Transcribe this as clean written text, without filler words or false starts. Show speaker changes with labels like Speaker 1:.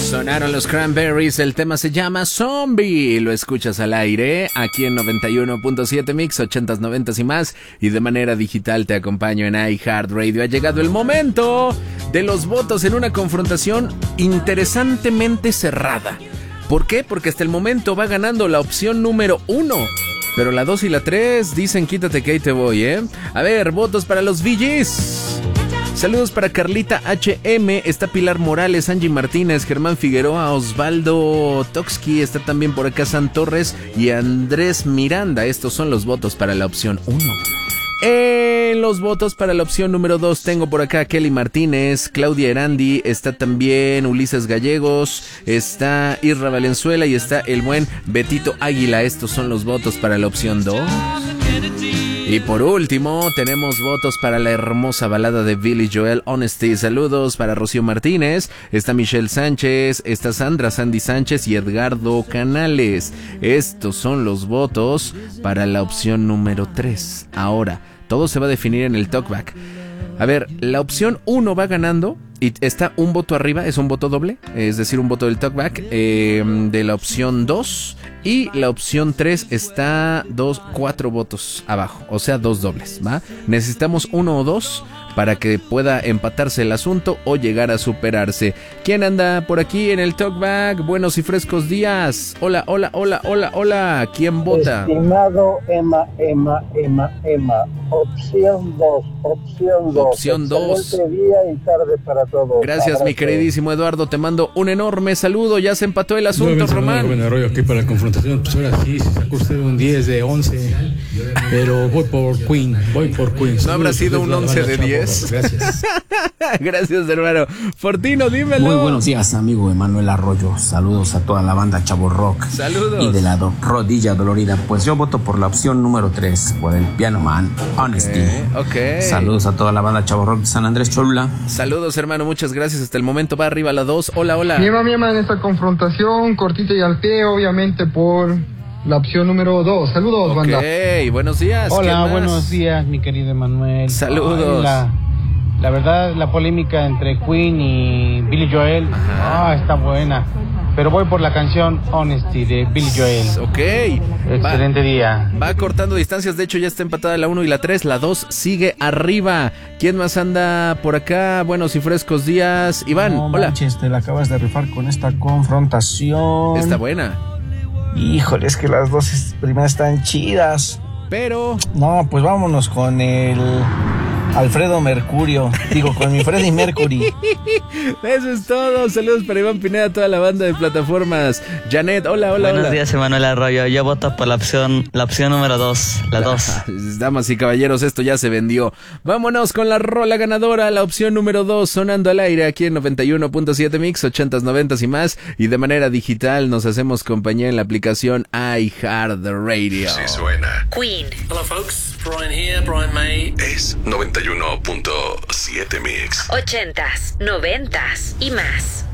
Speaker 1: Sonaron los Cranberries, el tema se llama Zombie. Lo escuchas al aire, aquí en 91.7 Mix, 80s, 90s y más. Y de manera digital te acompaño en iHeartRadio. Ha llegado el momento de los votos en una confrontación interesantemente cerrada. ¿Por qué? Porque hasta el momento va ganando la opción número 1. Pero la 2 y la 3 dicen quítate que ahí te voy, ¿eh? A ver, votos para los VGs. Saludos para Carlita HM, está Pilar Morales, Angie Martínez, Germán Figueroa, Osvaldo Toxki, está también por acá San Torres y Andrés Miranda. Estos son los votos para la opción 1. En los votos para la opción número 2 tengo por acá a Kelly Martínez, Claudia Erandi, está también Ulises Gallegos, está Irra Valenzuela y está el buen Betito Águila. Estos son los votos para la opción 2. Y por último, tenemos votos para la hermosa balada de Billy Joel, Honesty. Saludos para Rocío Martínez, está Michelle Sánchez, está Sandra Sandy Sánchez y Edgardo Canales. Estos son los votos para la opción número 3. Ahora, todo se va a definir en el talkback. A ver, la opción 1 va ganando y está un voto arriba, es un voto doble, es decir, un voto del talkback de la opción 2. Y la opción 3 está 4 votos abajo, o sea, 2 dobles, ¿va? Necesitamos 1 o 2 para que pueda empatarse el asunto o llegar a superarse. ¿Quién anda por aquí en el talkback? Buenos y frescos días. Hola, hola, hola, hola, hola. ¿Quién vota?
Speaker 2: Estimado Emma. Opción 2.
Speaker 1: Opción 2.
Speaker 2: Excelente día y tarde para todos.
Speaker 1: Gracias, mi queridísimo Eduardo. Te mando un enorme saludo. Ya se empató el asunto, Román.
Speaker 3: Buen arroyo aquí para la confrontación. Pues ahora sí, se sacó usted un 10 de 11. Pero voy por Queen.
Speaker 1: ¿No habrá sido un 11 de 10?
Speaker 3: Gracias.
Speaker 1: Gracias, hermano. Fortino, dímelo.
Speaker 4: Muy buenos días, amigo Emanuel Arroyo. Saludos a toda la banda Chavo Rock.
Speaker 1: Saludos.
Speaker 4: Y de la rodilla dolorida. Pues yo voto por la opción número 3, por el Piano Man, Honesty.
Speaker 1: Okay.
Speaker 4: Saludos a toda la banda Chavo Rock de San Andrés Cholula.
Speaker 1: Saludos, hermano. Muchas gracias. Hasta el momento va arriba la 2. Hola, hola.
Speaker 5: Mi Emma, en esta confrontación, cortita y al pie, obviamente por la opción número 2. Saludos, banda.
Speaker 1: Ok, buenos días.
Speaker 6: Hola, buenos días, mi querido Emanuel.
Speaker 1: Saludos.
Speaker 6: La verdad, la polémica entre Queen y Billy Joel, está buena. Pero voy por la canción Honesty de Billy Joel.
Speaker 1: Ok.
Speaker 6: Excelente día.
Speaker 1: Va cortando distancias, de hecho ya está empatada la 1 y la 3, la 2 sigue arriba. ¿Quién más anda por acá? Buenos y frescos días. Iván,
Speaker 7: no,
Speaker 1: hola.
Speaker 7: Manches, te la acabas de rifar con esta confrontación.
Speaker 1: Está buena.
Speaker 7: Híjole, es que las dos primeras están chidas.
Speaker 1: Pero...
Speaker 7: No, pues vámonos con el Alfredo Mercurio. Digo, con mi Freddie Mercury.
Speaker 1: Eso es todo. Saludos para Iván Pineda, toda la banda de plataformas. Janet, hola.
Speaker 8: Buenos días, Emanuel Arroyo. Yo voto por la opción número 2. La 2.
Speaker 1: Damas y caballeros, esto ya se vendió. Vámonos con la rola ganadora, la opción número 2, sonando al aire aquí en 91.7 Mix, 80s, 90s y más. Y de manera digital nos hacemos compañía en la aplicación iHeartRadio.
Speaker 9: Sí suena.
Speaker 10: Queen.
Speaker 9: Hello folks, Brian here, Brian May. Es 91.7 Mix.
Speaker 10: 80s, 90s y más.